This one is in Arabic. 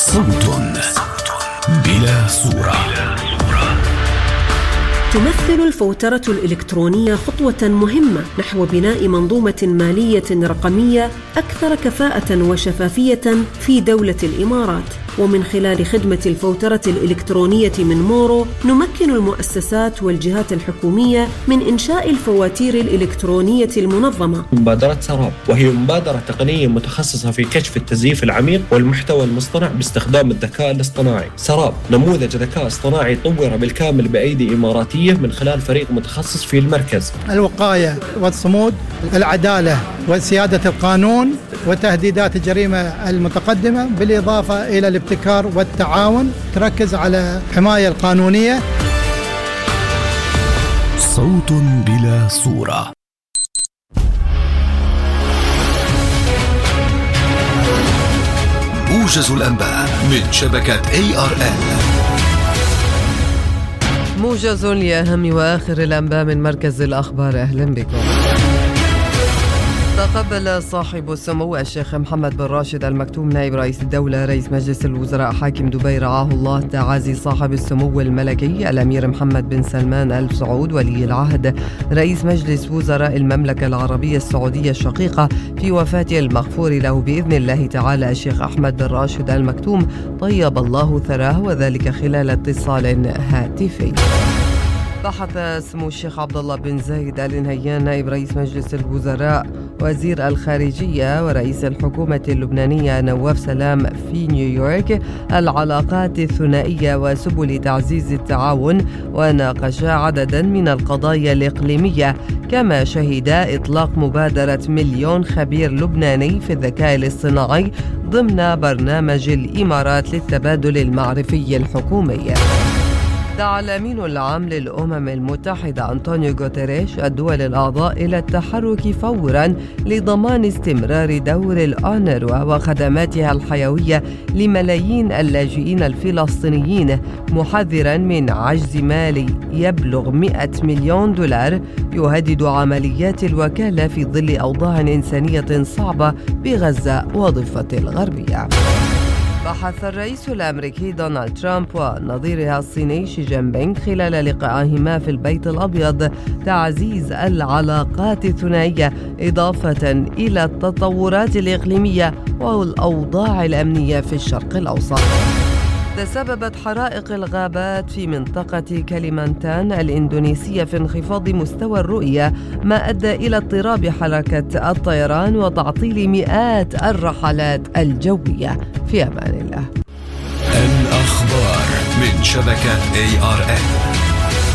صوت بلا صورة. تمثل الفوترة الإلكترونية خطوة مهمة نحو بناء منظومة مالية رقمية أكثر كفاءة وشفافية في دولة الإمارات. ومن خلال خدمة الفوترة الإلكترونية من مورو نمكن المؤسسات والجهات الحكومية من إنشاء الفواتير الإلكترونية المنظمة. مبادرة سراب، وهي مبادرة تقنية متخصصة في كشف التزييف العميق والمحتوى المصطنع باستخدام الذكاء الاصطناعي. سراب نموذج ذكاء اصطناعي طور بالكامل بأيدي إماراتية من خلال فريق متخصص في المركز. الوقاية والصمود، العدالة وسيادة القانون، وتهديدات الجريمة المتقدمة، بالإضافة إلى الابتكار والتعاون، تركز على الحماية القانونية. صوت بلا صورة. موجز الأنباء من شبكة ARN. موجز لأهم وآخر الأنباء من مركز الأخبار. أهلا بكم. تقبل صاحب السمو الشيخ محمد بن راشد المكتوم نائب رئيس الدولة رئيس مجلس الوزراء حاكم دبي رعاه الله تعازي صاحب السمو الملكي الأمير محمد بن سلمان آل سعود ولي العهد رئيس مجلس وزراء المملكة العربية السعودية الشقيقة في وفاة المغفور له بإذن الله تعالى الشيخ أحمد بن راشد المكتوم طيب الله ثراه، وذلك خلال اتصال هاتفي. بحث سمو الشيخ عبد الله بن زايد آل نهيان نائب رئيس مجلس الوزراء وزير الخارجية ورئيس الحكومة اللبنانية نواف سلام في نيويورك العلاقات الثنائية وسبل تعزيز التعاون، وناقشا عددا من القضايا الإقليمية، كما شهد إطلاق مبادرة 1,000,000 خبير لبناني في الذكاء الاصطناعي ضمن برنامج الإمارات للتبادل المعرفي الحكومي. دعا الأمين العام للأمم المتحدة أنطونيو غوتيريش الدول الأعضاء إلى التحرك فوراً لضمان استمرار دور الأونروا وخدماتها الحيوية لملايين اللاجئين الفلسطينيين، محذراً من عجز مالي يبلغ 100 مليون دولار يهدد عمليات الوكالة في ظل أوضاع إنسانية صعبة بغزة والضفة الغربية. بحث الرئيس الأمريكي دونالد ترامب ونظيره الصيني شي جين بينغ خلال لقائهما في البيت الأبيض تعزيز العلاقات الثنائية إضافة إلى التطورات الإقليمية والأوضاع الأمنية في الشرق الأوسط. تسببت حرائق الغابات في منطقة كاليمانتان الإندونيسية في انخفاض مستوى الرؤية، ما أدى إلى اضطراب حركة الطيران وتعطيل مئات الرحلات الجوية. في أمان الله. الأخبار من شبكة ARN.